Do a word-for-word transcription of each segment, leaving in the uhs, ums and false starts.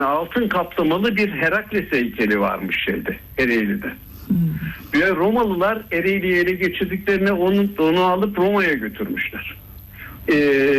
altın kaplamalı bir Herakles heykeli varmış şeyde, Ereğli'de. Hmm. Ve Romalılar Ereğli'yi ele geçirdiklerine onu, onu alıp Roma'ya götürmüşler. E,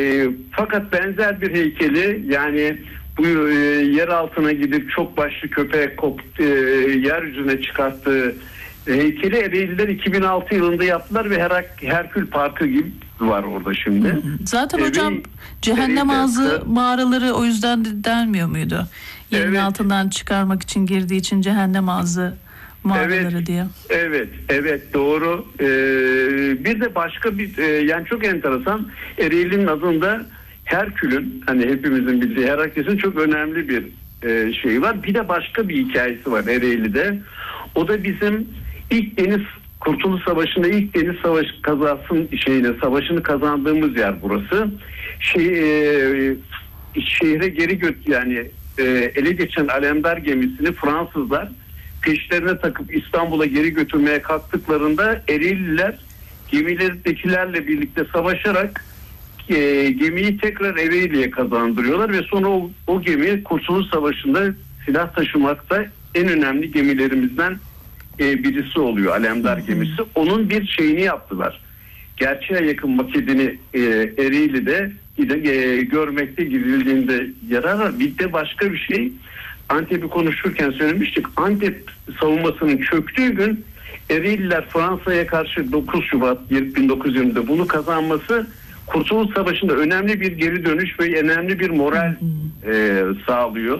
fakat benzer bir heykeli, yani bu e, yer altına gidip çok başlı köpek kop, e, yeryüzüne çıkarttığı heykeli Ereğliler iki bin altı yılında yaptılar ve Herak, Herkül Parkı gibi var orada şimdi. Zaten ee, hocam cehennem ağzı mağaraları o yüzden de denmiyor muydu? Yerin evet. altından çıkarmak için girdiği için cehennem ağzı mağaraları evet, diye. Evet, evet doğru. Ee, bir de başka bir e, yani çok enteresan, Ereğli'nin adında Herkül'ün, hani hepimizin bildiği Herakles'in çok önemli bir e, şeyi var. Bir de başka bir hikayesi var Ereğli'de. O da bizim ilk deniz Kurtuluş Savaşı'nda ilk deniz savaş kazasının şeyine savaşını kazandığımız yer burası. Şey e, şehre geri göt yani e, ele geçen Alemdar gemisini Fransızlar peşlerine takıp İstanbul'a geri götürmeye kalktıklarında Ereğliler gemilerindekilerle birlikte savaşarak e, gemiyi tekrar Ereğli'ye kazandırıyorlar ve sonra o, o gemi Kurtuluş Savaşı'nda silah taşımakta en önemli gemilerimizden e, birisi oluyor, Alemdar gemisi. Onun bir şeyini yaptılar. Gerçeğe yakın maketini e, Ereğli'de e, görmekte, gidildiğinde yarar var. Bir de başka bir şey, Antep'i konuşurken söylemiştik. Antep savunmasının çöktüğü gün Ereğliler Fransa'ya karşı dokuz Şubat bin dokuz yüz yirmide bunu kazanması Kurtuluş Savaşı'nda önemli bir geri dönüş ve önemli bir moral e, sağlıyor.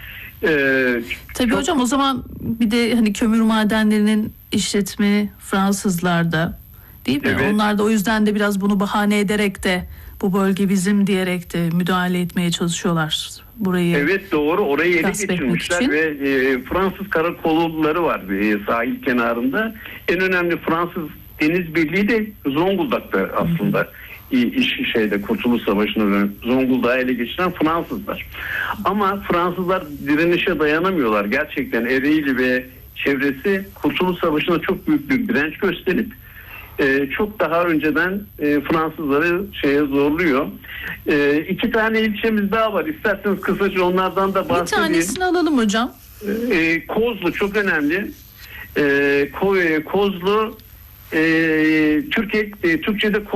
Ee, Tabii çok... hocam o zaman bir de hani kömür madenlerinin işletimi Fransızlarda değil mi? Evet. Onlar da o yüzden de biraz bunu bahane ederek de bu bölge bizim diyerek de müdahale etmeye çalışıyorlar burayı. Evet doğru, orayı ele geçirmişler ve e, Fransız karakolları var e, sahil kenarında. En önemli Fransız Deniz Birliği de Zonguldak'ta aslında. Hı-hı. İş şeyde Kurtuluş Savaşı'nda Zonguldak'ı ele geçiren Fransızlar. Ama Fransızlar direnişe dayanamıyorlar. Gerçekten Ereğli ve çevresi Kurtuluş Savaşı'na çok büyük bir direnç gösterip e, çok daha önceden e, Fransızları şeye zorluyor. E, iki tane ilçemiz daha var. İsterseniz kısaca onlardan da bahsedeyim. Bir tanesini alalım hocam. E, Kozlu çok önemli. E, Kozlu e, Türkiye e, Türkçe'de